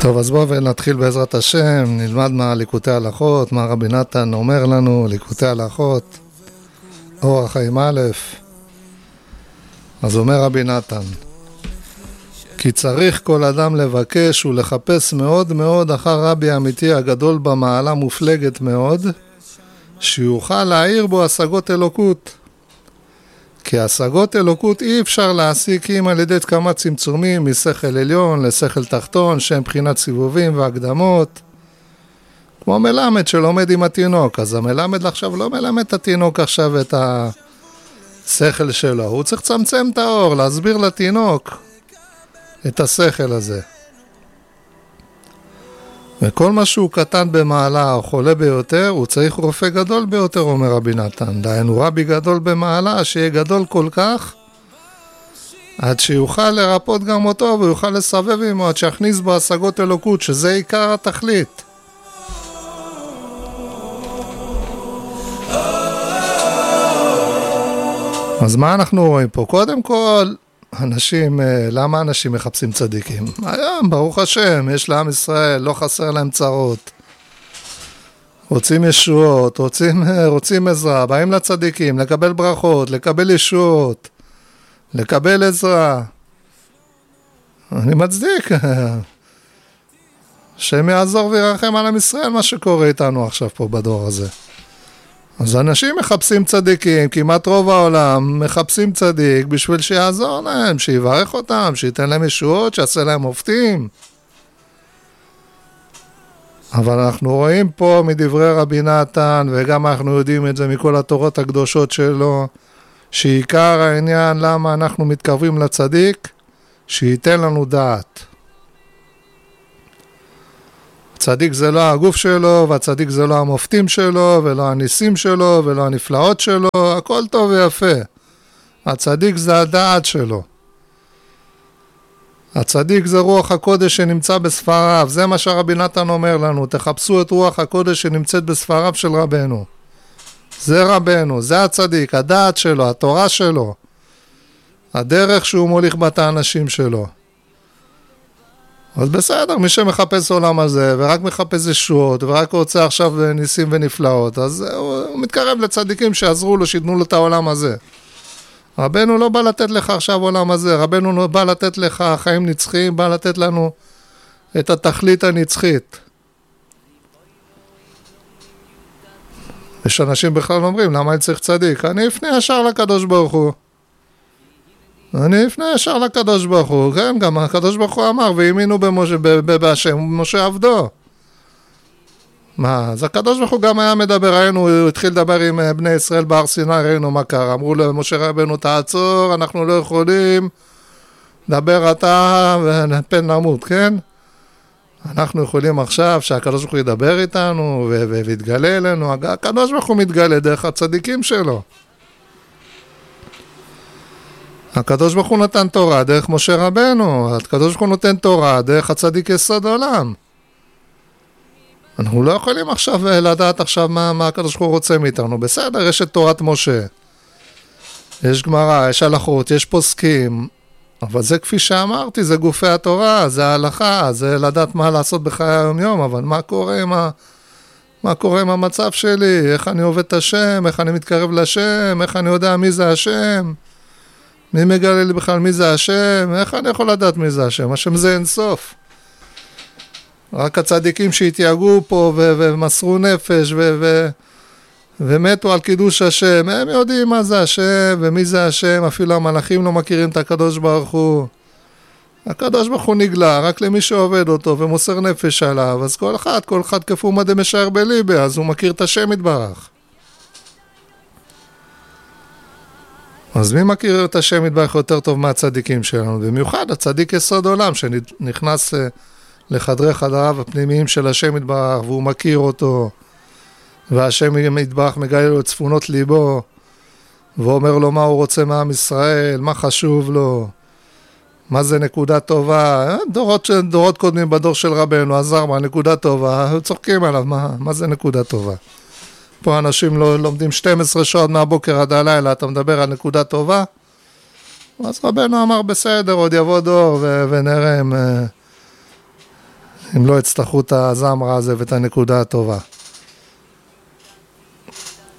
טוב, אז בואו ונתחיל בעזרת השם, נלמד מה ליקוטי הלכות, מה רבי נתן אומר לנו, ליקוטי הלכות, אור החיים א'. אז אומר רבי נתן, כי צריך כל אדם לבקש ולחפש מאוד מאוד אחר רבי האמיתי הגדול במעלה מופלגת מאוד, שיוכל להעיר בו השגות אלוקות. כי השגות אלוקות אי אפשר להסיק אם על ידי כמה צמצומים משכל עליון לשכל תחתון שהם בחינת סיבובים והקדמות, כמו מלמד שלומד עם התינוק. אז המלמד עכשיו לא מלמד את התינוק עכשיו את השכל שלו, הוא צריך לצמצם את האור, להסביר לתינוק את השכל הזה. וכל מה שהוא קטן במעלה או חולה ביותר, הוא צריך רופא גדול ביותר, אומר רבי נתן. דהיינו רבי גדול במעלה, שיהיה גדול כל כך, עד שיוכל לרפות גם אותו, ויוכל לסבב עמו, עד שיכניס בו השגות אלוקות, שזה עיקר התכלית. אז מה אנחנו רואים פה? קודם כל, אנשים, למה אנשים מחפשים צדיקים? היום, ברוך השם, יש לעם ישראל, לא חסר להם צרות. רוצים ישועות, רוצים עזרה, באים לצדיקים, לקבל ברכות, לקבל ישועות, לקבל עזרה. אני מצדיק. שהם יעזור וירחם על עם ישראל, מה שקורה איתנו עכשיו פה בדור הזה. אז אנשים מחפשים צדיקים, כמעט רוב העולם מחפשים צדיק בשביל שיעזור להם, שיברך אותם, שייתן להם ישועות, שיעשה להם מופתים. אבל אנחנו רואים פה מדברי רבי נתן, וגם אנחנו יודעים את זה מכל התורות הקדושות שלו, שעיקר העניין למה אנחנו מתקרבים לצדיק, שייתן לנו דעת. הצדיק זה לא הגוף שלו, והצדיק זה לא המופתים שלו, ולא הניסים שלו, ולא הנפלאות שלו, הכל טוב ויפה. הצדיק זה הדעת שלו. הצדיק זה רוח הקודש שנמצא בספריו, זה מה שרבי נתן אומר לנו, תחפשו את רוח הקודש שנמצאת בספריו של רבנו. זה רבנו, זה הצדיק, הדעת שלו, התורה שלו, הדרך שהוא מוליך בת האנשים שלו. אז בסדר, מי שמחפש עולם הזה, ורק מחפש ישועות, ורק רוצה עכשיו ניסים ונפלאות, אז הוא מתקרב לצדיקים שיעזרו לו, שיתנו לו את העולם הזה. רבנו לא בא לתת לך עכשיו עולם הזה, רבנו לא בא לתת לך חיים נצחיים, בא לתת לנו את התכלית הנצחית. יש אנשים בכלל אומרים, למה אני צריך צדיק? אני אפנה ישר לקדוש ברוך הוא. אני אפנה ישר לקדוש ברוך הוא, כן, גם הקדוש ברוך הוא אמר, והאמינו בהשם, משה עבדו. מה, אז הקדוש ברוך הוא גם היה מדבר, ראינו, הוא התחיל לדבר עם בני ישראל בהר סיני, ראינו מה קרה, אמרו לו, משה רבנו תעצור, אנחנו לא יכולים, דבר אתה ופן נמות, כן? אנחנו יכולים עכשיו שהקדוש ברוך הוא ידבר איתנו ויתגלה אלינו, הקדוש ברוך הוא מתגלה דרך הצדיקים שלו. הקדוש ברוך הוא נתן תורה דרך משה רבנו, הקדוש ברוך הוא נותן תורה דרך הצדיק יסוד העולם. אנחנו לא יכולים עכשיו לדעת עכשיו מה הקדוש ברוך הוא רוצה מאיתנו. בסדר, יש את תורת משה, יש גמרא, יש הלכות, יש פוסקים, אבל זה כפי שאמרתי, זה גופי התורה, זה ההלכה, זה לדעת מה לעשות בחיי היום יום, אבל מה קורה עם המצב שלי, איך אני עובד את השם, איך אני מתקרב לשם, איך אני יודע מי זה השם, מי מגלה לי בכלל מי זה השם, איך אני יכול לדעת מי זה השם, השם זה אין סוף. רק הצדיקים שהתייגעו פה ומסרו נפש ומתו על קידוש השם, הם יודעים מה זה השם ומי זה השם, אפילו המלאכים לא מכירים את הקדוש ברוך הוא. הקדוש ברוך הוא נגלה רק למי שעובד אותו ומוסר נפש עליו, אז כל אחד כפו מדי משער בליבה, אז הוא מכיר את השם יתברך. אז מי מכיר את השם יתברך יותר טוב מהצדיקים שלנו? במיוחד הצדיק יסוד עולם שנכנס לחדרי חדריו הפנימיים של השם יתברך, והוא מכיר אותו, והשם יתברך מגלה לו את צפונות ליבו, ואומר לו מה הוא רוצה מעם ישראל, מה חשוב לו, מה זה נקודה טובה. דורות קודמים בדור של רבנו, עזר מה נקודה טובה, צוחקים עליו, מה זה נקודה טובה? פה אנשים לא לומדים 12 שעות מהבוקר עד הלילה, אתה מדבר על נקודה טובה? אז רבנו אמר בסדר, עוד יבוא דור ונראה אם לא יצטרכו את הזמרה הזה ואת הנקודה הטובה.